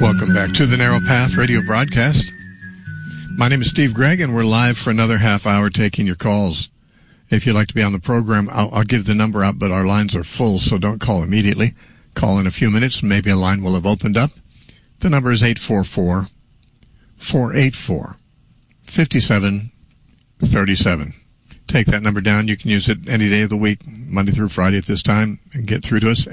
Welcome back to the Narrow Path radio broadcast. My name is Steve Gregg, and we're live for another half hour taking your calls. If you'd like to be on the program, I'll give the number out, but our lines are full, so don't call immediately. Call in a few minutes, and maybe a line will have opened up. The number is 844-484-5737. Take that number down. You can use it any day of the week, Monday through Friday at this time, and get through to us.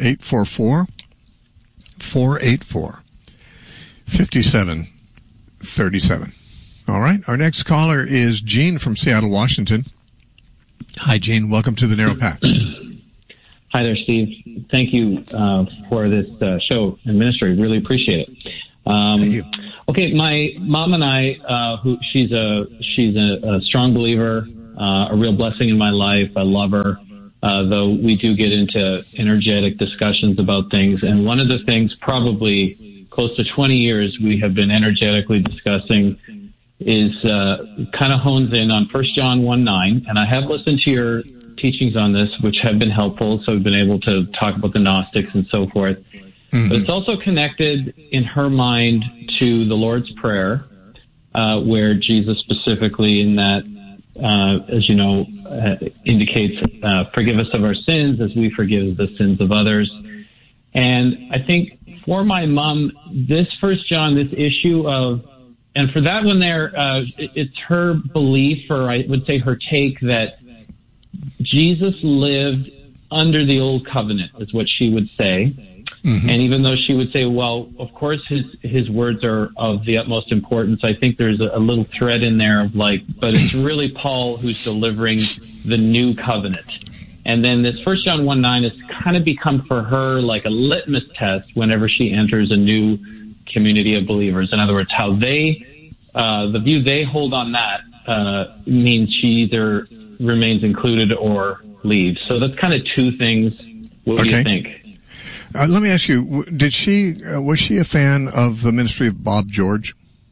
844-484-5737. All right. Our next caller is Gene from Seattle, Washington. Hi, Gene. Welcome to the Narrow Path. Hi there, Steve. Thank you for this show and ministry. Really appreciate it. Thank you. Okay, my mom and I, she's a strong believer, a real blessing in my life. I love her, though we do get into energetic discussions about things. And one of the things, probably close to 20 years, we have been energetically discussing is kind of hones in on 1 John 1:9. And I have listened to your teachings on this, which have been helpful. So we've been able to talk about the Gnostics and so forth. Mm-hmm. But it's also connected in her mind to the Lord's Prayer, where Jesus specifically in that, as you know, indicates, forgive us of our sins as we forgive the sins of others. And I think for my mom, this 1 John, this issue of, and for that one there, it's her belief, or I would say her take, that Jesus lived under the old covenant, is what she would say. Mm-hmm. And even though she would say, well, of course his words are of the utmost importance, I think there's a little thread in there of like, but it's really Paul who's delivering the new covenant. And then this 1 John 1:9 has kind of become for her like a litmus test whenever she enters a new community of believers. In other words, how they, the view they hold on that, means she either remains included or leaves. So that's kind of two things. What do you think? Let me ask you, was she a fan of the ministry of Bob George?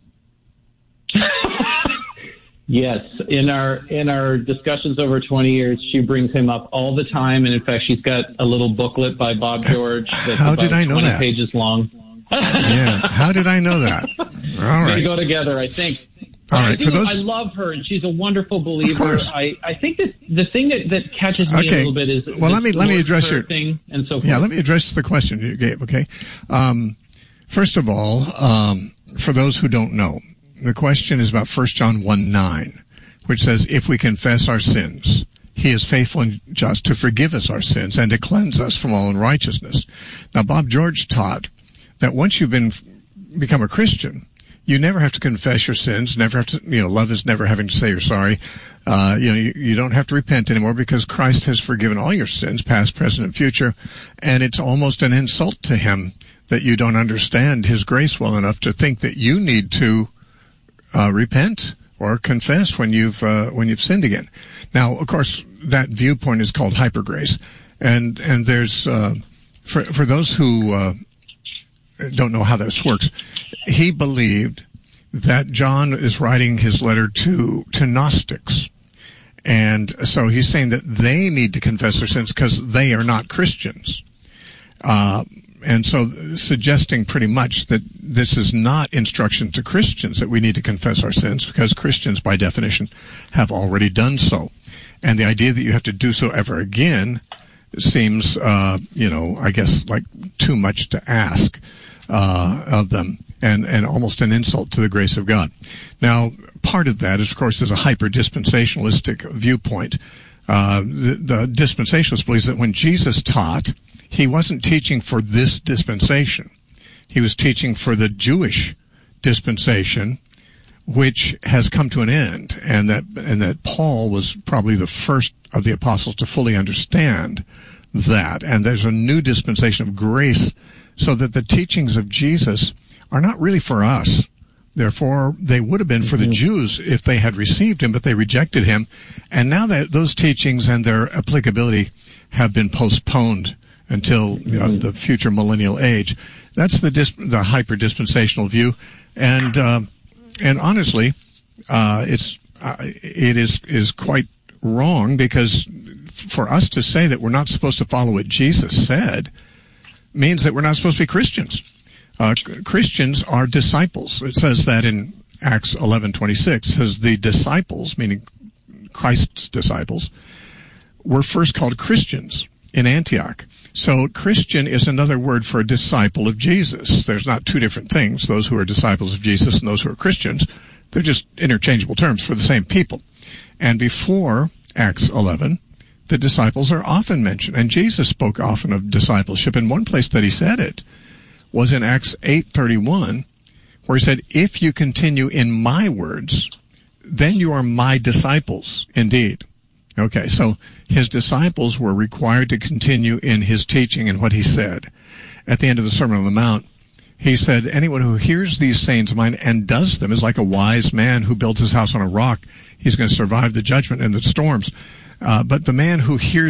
Yes. In our discussions over 20 years, she brings him up all the time. And in fact, she's got a little booklet by Bob George that's How about did I know 20 that? pages long. Yeah. How did I know that? All right. We go together, I think. All right. I love her, and she's a wonderful believer. Of course. I think that the thing that catches me a little bit is let me address your thing and so forth. Yeah, let me address the question you gave. Okay. First of all, for those who don't know, the question is about 1 John 1:9, which says, "If we confess our sins, He is faithful and just to forgive us our sins and to cleanse us from all unrighteousness." Now, Bob George taught that once you've become a Christian, you never have to confess your sins, never have to, love is never having to say you're sorry. You don't have to repent anymore because Christ has forgiven all your sins, past, present, and future. And it's almost an insult to Him that you don't understand His grace well enough to think that you need to repent or confess when you've sinned again. Now, of course, that viewpoint is called hypergrace. And there's, for those who, don't know how this works, he believed that John is writing his letter to Gnostics. And so he's saying that they need to confess their sins because they are not Christians. And so suggesting pretty much that this is not instruction to Christians that we need to confess our sins because Christians, by definition, have already done so. And the idea that you have to do so ever again seems, I guess like too much to ask of them, and almost an insult to the grace of God. Now, part of that, is, of course, is a hyper-dispensationalistic viewpoint. The dispensationalist believes that when Jesus taught, He wasn't teaching for this dispensation. He was teaching for the Jewish dispensation, which has come to an end, and that Paul was probably the first of the apostles to fully understand that. And there's a new dispensation of grace, so that the teachings of Jesus are not really for us. Therefore, they would have been for the Jews if they had received Him, but they rejected Him. And now that those teachings and their applicability have been postponed until the future millennial age, that's the hyper-dispensational view. And honestly, it is quite wrong, because for us to say that we're not supposed to follow what Jesus said means that we're not supposed to be Christians. Christians are disciples. It says that in Acts 11:26. It says the disciples, meaning Christ's disciples, were first called Christians in Antioch. So Christian is another word for a disciple of Jesus. There's not two different things, those who are disciples of Jesus and those who are Christians. They're just interchangeable terms for the same people. And before Acts 11, the disciples are often mentioned. And Jesus spoke often of discipleship. And one place that he said it was in Acts 8:31, where he said, if you continue in my words, then you are my disciples indeed. Okay, so his disciples were required to continue in his teaching and what he said. At the end of the Sermon on the Mount, he said, anyone who hears these sayings of mine and does them is like a wise man who builds his house on a rock. He's going to survive the judgment and the storms. But the man who hears